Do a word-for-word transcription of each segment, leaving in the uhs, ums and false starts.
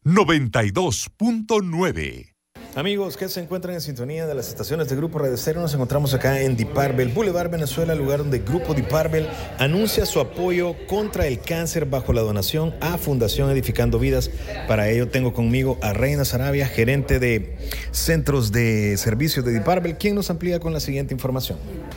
noventa y dos punto nueve. Amigos que se encuentran en sintonía de las estaciones de Grupo Radio Estéreo, nos encontramos acá en Diparbel, Boulevard Venezuela, lugar donde Grupo Diparbel anuncia su apoyo contra el cáncer bajo la donación a Fundación Edificando Vidas. Para ello tengo conmigo a Reina Sarabia, gerente de Centros de Servicios de Diparbel, quien nos amplía con la siguiente información.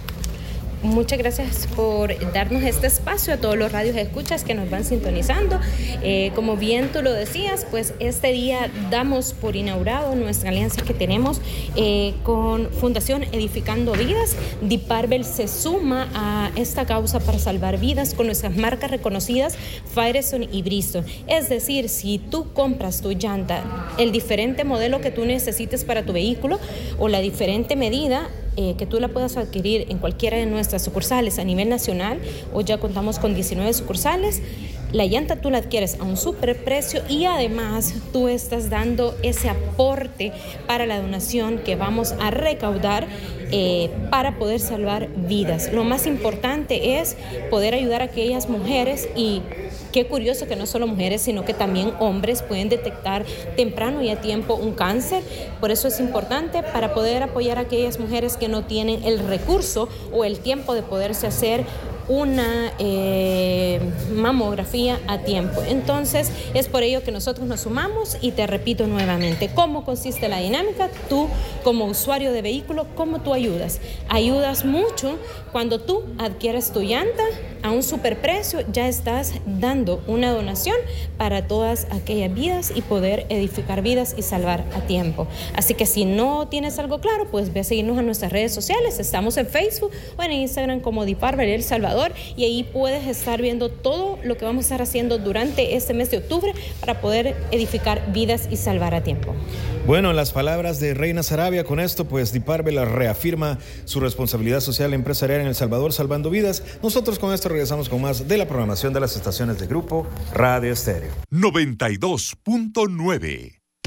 Muchas gracias por darnos este espacio a todos los radios escuchas que nos van sintonizando. Eh, como bien tú lo decías, pues este día damos por inaugurado nuestra alianza que tenemos eh, con Fundación Edificando Vidas. Diparbel se suma a esta causa para salvar vidas con nuestras marcas reconocidas Firestone y Bridgestone. Es decir, si tú compras tu llanta, el diferente modelo que tú necesites para tu vehículo o la diferente medida, Eh, que tú la puedas adquirir en cualquiera de nuestras sucursales a nivel nacional, o ya contamos con diecinueve sucursales, la llanta tú la adquieres a un superprecio y además tú estás dando ese aporte para la donación que vamos a recaudar eh, para poder salvar vidas. Lo más importante es poder ayudar a aquellas mujeres, y qué curioso que no solo mujeres, sino que también hombres pueden detectar temprano y a tiempo un cáncer. Por eso es importante para poder apoyar a aquellas mujeres que no tienen el recurso o el tiempo de poderse hacer una eh, mamografía a tiempo. Entonces es por ello que nosotros nos sumamos, y te repito nuevamente cómo consiste la dinámica. Tú como usuario de vehículo, ¿cómo tú ayudas? Ayudas mucho cuando tú adquieres tu llanta a un superprecio, ya estás dando una donación para todas aquellas vidas y poder edificar vidas y salvar a tiempo. Así que si no tienes algo claro, pues ve a seguirnos en nuestras redes sociales. Estamos en Facebook o en Instagram como Diparbel El Salvador, y ahí puedes estar viendo todo lo que vamos a estar haciendo durante este mes de octubre para poder edificar vidas y salvar a tiempo. Bueno, las palabras de Reina Sarabia. Con esto, pues Diparbel reafirma su responsabilidad social empresarial en El Salvador, salvando vidas. Nosotros con esto regresamos con más de la programación de las estaciones de Grupo Radio Estéreo. noventa y dos punto nueve.